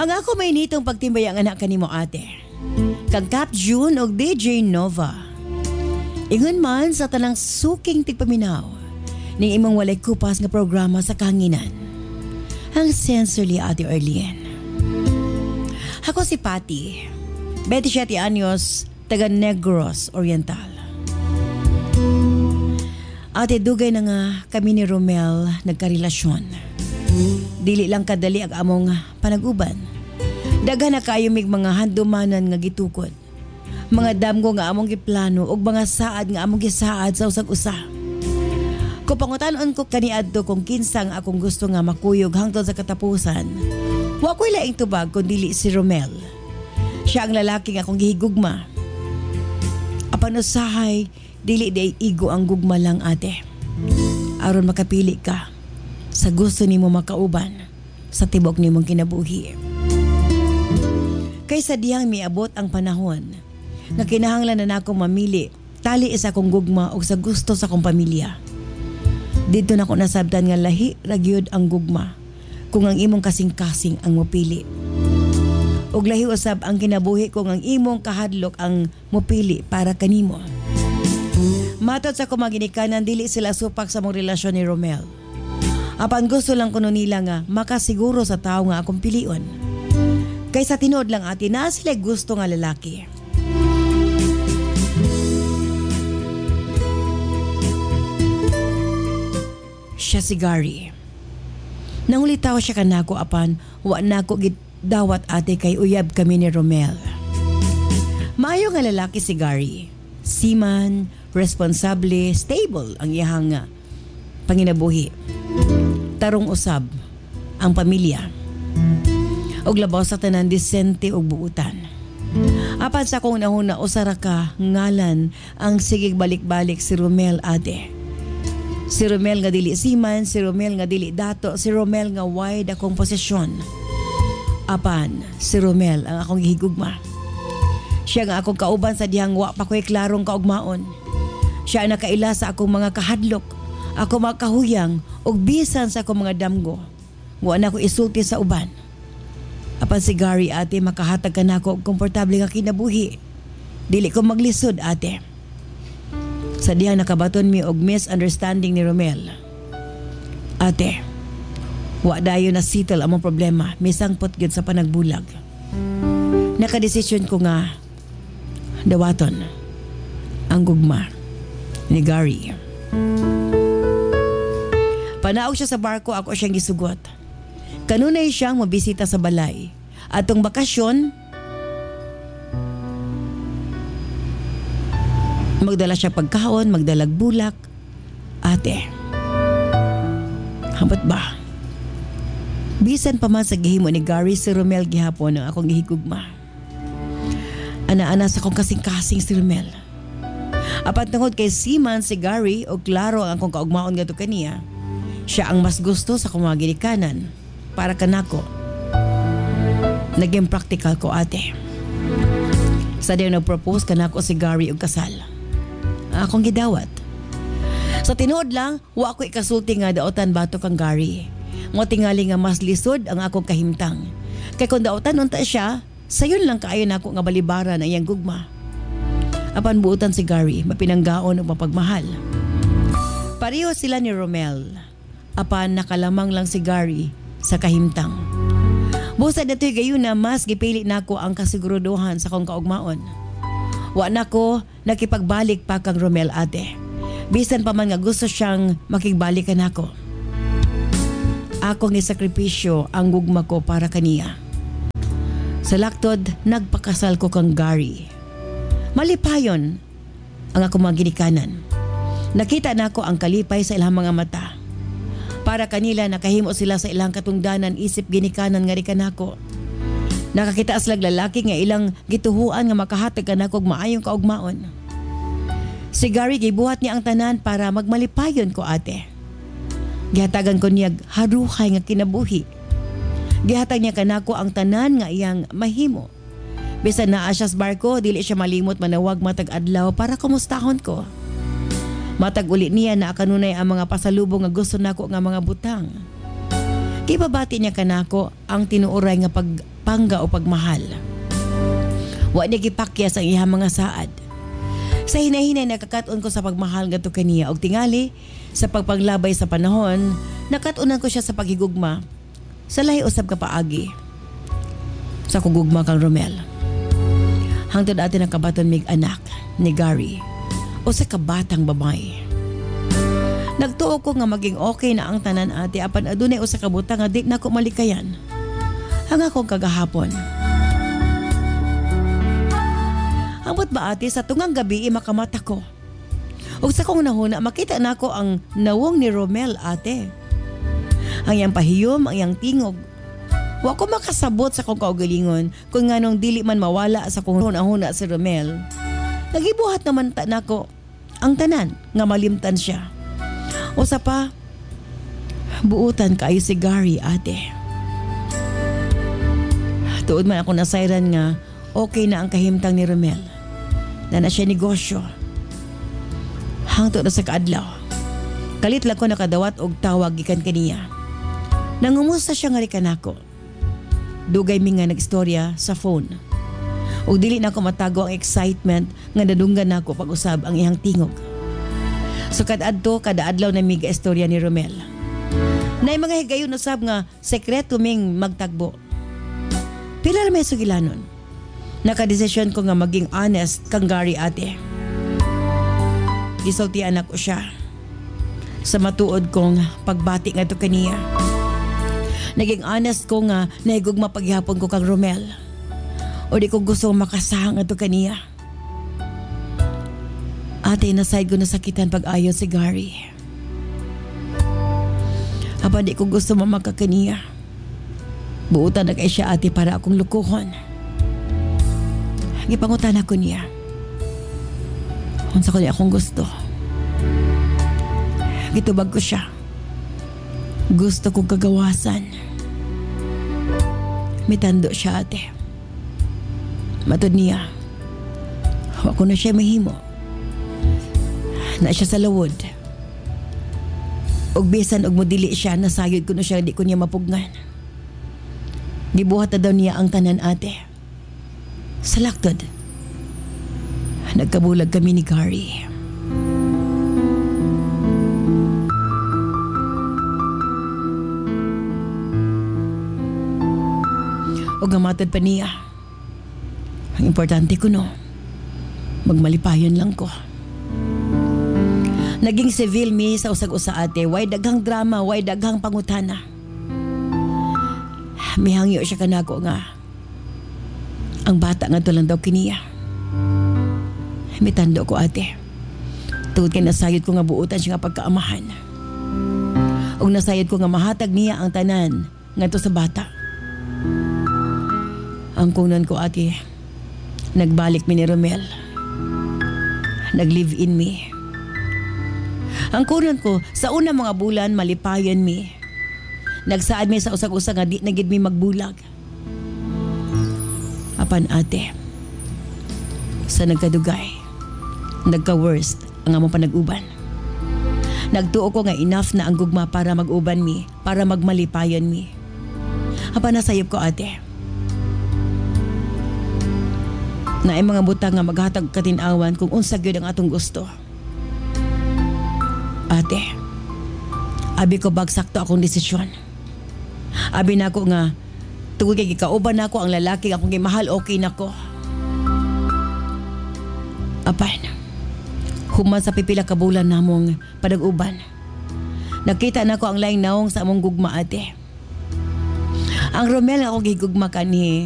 Ang ako may nitong pagtimbay ang anak kanimo ate. Kag Cap June og DJ Nova. Ingon man sa tanang suking tigpaminaw ning imong walay kupas nga programa sa kahanginan. Ang sincerely Ate Arlene. Ako si Patty, 27 anyos, taga Negros Oriental. Ate, dugay na nga kami ni Romel nagkarelasyon. Dili lang kadali ang among panag-uban. Daghan na kayo mig mga handumanan nga gitukod. Mga damgo nga among giplano ug mga saad nga among gisaad sa usag-usa. Kung pangutanon ko kaniadto kung kinsang akong gusto nga makuyog hangtod sa katapusan, wa ko'y laing tubag kung dili si Romel. Siya ang lalaki nga akong gihigugma. Apan usahay, dili day igo ang gugma lang ate. Aron makapili ka sa gusto nimo makauban sa tibok nimong kinabuhi. Kaysa diyang miabot ang panahon nga kinahanglan na akong mamili tali isa kong gugma o sa gusto sa akong pamilya. Dito na ko nasabtan nga lahi ragyod ang gugma kung ang imong kasing-kasing ang mopili. Og lahi usab ang kinabuhi kung ang imong kahadlok ang mopili para kanimo. Matod sa kumaginikanan dili sila supak sa mong relasyon ni Romel. Apan gusto lang kuno nila nga makasiguro sa tao nga akong pilion. Kaysa tinod lang ati na sila gusto nga lalaki. Siya si Gary. Nangulitaw siya kanako apan wa nako gidawat ate kay uyab kami ni Romel. Maayo nga lalaki si Gary. Seaman, responsable, stable ang iyang panginabuhi. Tarong usab ang pamilya. Og labaw sa tanan disente og buutan. Apan sa kong nahuna usara ka ngalan ang sigig balik-balik si Romel ate. Si Romel nga dili siman, si Romel nga dili dato, si Romel nga wide akong posisyon. Apan, si Romel ang akong gihigugma. Siya nga akong kauban sa dihang wa pa ko'y klarong kaugmaon. Siya ang nakaila sa akong mga kahadlok, ako mga kahuyang, ug bisan sa akong mga damgo. Wa na ko isulti sa uban. Apan si Gary ate makahatag ka na ako og komportable nga kinabuhi. Dili ko maglisod ate. Sa diyang nakabaton mi og misunderstanding ni Romel. Ate, wa dayo na settle among problema, misangpot gyud sa panagbulag. Nakadesisyon ko nga dawaton ang gugma ni Gary. Panaog siya sa barko, ako siyang gisugot. Kanunay siyang mabisita sa balay. Atong bakasyon, magdala siya pagkaon, magdalag bulak. Ate, habat ba? Bisan pa man sa gihimo ni Gary si Romel gihapon ang akong gihigugma. Ana-ana sa akong kasing-kasing si Romel. Apat tungod kay Seaman si Gary o klaro ang akong kaugmaon nga to kaniya. Siya ang mas gusto sa akong mga ginikanan para kanako. Naging practical ko ate. Sa diyan nag-propose kanako si Gary og kasal. Akong gidawat. Sa tinuod lang, wa ako ikasulti nga daotan bato kang Gary. Mo tingali nga mas lisod ang akong kahimtang. Kay kung daotan unta siya, sayon lang kaayo nako nga balibaran ang iyang gugma. Apan buutan si Gary, mapinanggaon o mapagmahal. Pareho sila ni Romel. Apan nakalamang lang si Gary sa kahimtang. Busad na to'y gayon na mas gipili nako ang kasiguruduhan sa kong kaugmaon. Wa nako nakipagbalik pa kang Romel ate. Bisan pa man nga gusto siyang makigbalikan ako. Akong nisakripisyo ang gugma ko para kaniya. Sa laktod, nagpakasal ko kang Gary. Malipayon ang ako mga ginikanan. Nakita na ko ang kalipay sa ilang mga mata. Para kanila nakahimo sila sa ilang katungdanan isip ginikanan nga rikan ako. Nakakita slag lalaki nga ilang gituhuan nga makahatag kanako og maayong kaugmaon. Si Gary gibuhat niya ang tanan para magmalipayon ko ate. Gihatagan ko niya haruhay nga kinabuhi. Gihatag niya kanako ang tanan nga iyang mahimo. Bisan naa siya sa barko, dili siya malimot manawag matag adlaw para kumustahon ko. Matag uli niya na kanunay ang mga pasalubong nga gusto nako nga mga butang. Kibabati niya kanako ang tinuoray nga pagpangga o pagmahal. Wa ni gipakyas ang iyang mga saad. Sa hinahinay nakakatuon ko sa pagmahal ngadto kaniya og tingali sa pagpaglabay sa panahon, nakatunan ko siya sa paghigugma sa lahi usab ka paagi sa kugugma kang Romel. Hangtod atin ang kabaton mig anak ni Gary o sa kabatang babae. Nagtuo ko nga maging okay na ang tanan ate apan adunay usa ka butang nga di nako malikayan. Ang akong kagahapon. Ambot ba ate sa tungang gabi makamata ko. Ug sa kong nahuna makita nako ang nawong ni Romel ate. Ang iyang pahiyom, ang iyang tingog. Wa ko makasabot sa kong kaugalingon kung nganong dili man mawala sa kong huna si Romel. Nagibuhat naman ta nako ang tanan nga malimtan siya. O sa pa, buutan kaayo si Gary ate. Tuod man ako nasayran nga okay na ang kahimtang ni Romel. Na siya negosyo. Hangtod na sa kaadlaw. Kalit lang ko nakadawat og tawag gikan kaniya. Nangumusta siya nga rikan ako. Dugay mi nga nagstorya sa phone. O dili na ko matago ang excitement nga nadunggan nako pag-usab ang iyang tingog. So kada adlaw na mi istorya ni Romel. Nay mga higayon usab nga sekreto ming magtagbo. Pila ra may sugilanon. Nakadesisyon ko nga maging honest kang Gary ate. Gisultian ako siya sa matuod kong pagbati nga to kaniya. Naging honest ko nga nahigugma paghihapon ko kang Romel. O di ko gusto makasahang ato kaniya. Ate, naside ko nasakitan pag-ayo si Gary. Aba di ko gusto mamakakaniya. Buutan na kay siya ate para akong lukuhon. Gipangutan ako niya. Unsa ko niya akong gusto. Gitubag ko siya. Gusto kong kagawasan. Mitando siya ate. Matod niya. Wa ko na siya mahimo. Na siya sa lawod. Og bisan og modili siya, nasayod ko na siya, di ko niya mapugnan. Gibuhat na daw niya ang tanan ate. Sa laktod, nagkabulag kami ni Gary. O gamatod pa niya. Ang importante ko no, magmalipayon lang ko. Naging civil mi sa usag-usa ate, way daghang drama, way daghang pangutana. Mihangyo siya kanako nga. Ang bata nga to lang daw kiniya. Mitando ko ate. Tuod kay nasayod ko nga buutan siya nga pagkaamahan. O nasayod ko nga mahatag niya ang tanan nga to sa bata. Ang kunan ko ate, nagbalik mi ni Romel. Nag-live-in mi. Ang kunan ko, sa unang mga bulan malipayan mi. Nagsaad mi sa usag-usag nga di na gid mi magbulag. Apan ate, sa nagkadugay, nagka-worst ang among panag-uban. Nagtuo ko nga enough na ang gugma para mag-uban mi, para magmalipayan mi. Apan nasayop ko ate. Na ay mga butang nga maghatag katinawan kung unsa gyud ang atong gusto. Ate, abi ko bagsak to akong desisyon. Abi na ko nga tungod kay gikauban nako ang lalaki akong gimahal, okay nako. Apan, human sa pipila ka bulan namong panag-uban, nakita nako ang laing naong sa among gugma ate. Ang Romel nga akong gigugma kani